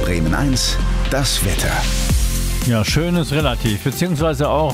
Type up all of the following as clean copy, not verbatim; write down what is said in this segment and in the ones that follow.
Bremen 1, das Wetter. Ja, schön ist relativ, beziehungsweise auch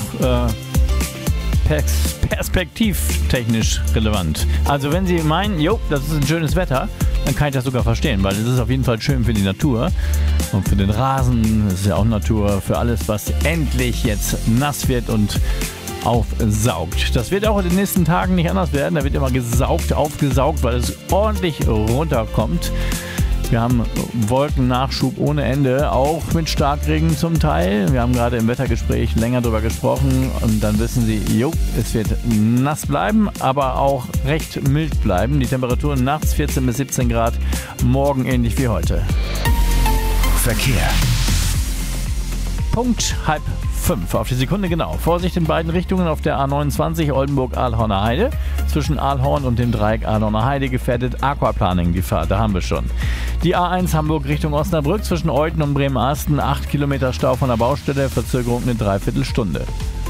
perspektivtechnisch relevant. Also wenn Sie meinen, das ist ein schönes Wetter, dann kann ich das sogar verstehen, weil es ist auf jeden Fall schön für die Natur und für den Rasen. Es ist ja auch Natur für alles, was endlich jetzt nass wird und aufsaugt. Das wird auch in den nächsten Tagen nicht anders werden. Da wird immer gesaugt, aufgesaugt, weil es ordentlich runterkommt. Wir haben Wolkennachschub ohne Ende, auch mit Starkregen zum Teil. Wir haben gerade im Wettergespräch länger darüber gesprochen und dann wissen Sie, es wird nass bleiben, aber auch recht mild bleiben. Die Temperaturen nachts 14 bis 17 Grad, morgen ähnlich wie heute. Verkehr. Punkt 4:30 auf die Sekunde genau. Vorsicht in beiden Richtungen auf der A29 Oldenburg-Ahlhorner Heide. Zwischen Ahlhorn und dem Dreieck Ahlhorner Heide gefährdet Aquaplaning die Fahrt. Da haben wir schon. Die A1 Hamburg Richtung Osnabrück zwischen Euthen und Bremen-Asten. 8 Kilometer Stau von der Baustelle. Verzögerung eine Dreiviertelstunde.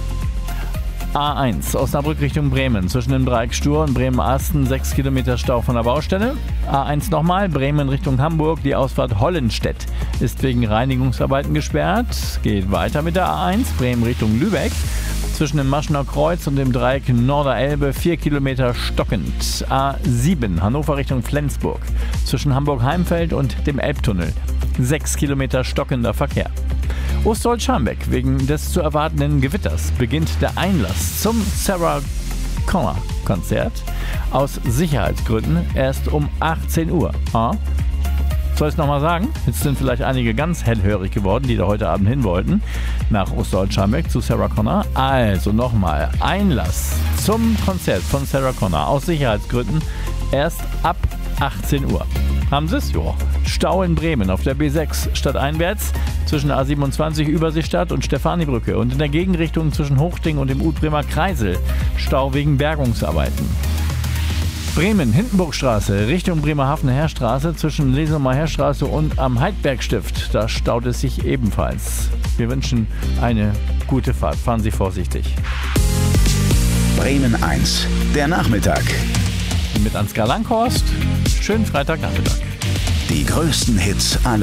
A1 Osnabrück Richtung Bremen zwischen dem Dreieck Stur und Bremen-Asten 6 Kilometer Stau von der Baustelle. A1 nochmal Bremen Richtung Hamburg, die Ausfahrt Hollenstedt ist wegen Reinigungsarbeiten gesperrt. Geht weiter mit der A1 Bremen Richtung Lübeck zwischen dem Maschener Kreuz und dem Dreieck Norderelbe 4 Kilometer stockend. A7 Hannover Richtung Flensburg zwischen Hamburg-Heimfeld und dem Elbtunnel 6 Kilometer stockender Verkehr. Osterholz-Scharmbeck. Wegen des zu erwartenden Gewitters beginnt der Einlass zum Sarah Connor Konzert aus Sicherheitsgründen erst um 18 Uhr. Soll ich es nochmal sagen? Jetzt sind vielleicht einige ganz hellhörig geworden, die da heute Abend hin wollten, nach Osterholz-Scharmbeck zu Sarah Connor. Also nochmal, Einlass zum Konzert von Sarah Connor aus Sicherheitsgründen erst ab 18 Uhr. Haben Sie es? Ja. Stau in Bremen auf der B6 stadteinwärts zwischen A27 Überseestadt und Stefanibrücke und in der Gegenrichtung zwischen Hochding und dem Bremer Kreisel Stau wegen Bergungsarbeiten. Bremen, Hindenburgstraße, Richtung Bremerhavener Heerstraße zwischen Lesumer Heerstraße und am Heidbergstift. Da staut es sich ebenfalls. Wir wünschen eine gute Fahrt. Fahren Sie vorsichtig. Bremen 1, der Nachmittag. Mit Ansgar Langhorst. Schönen Freitagnachmittag. Die größten Hits aller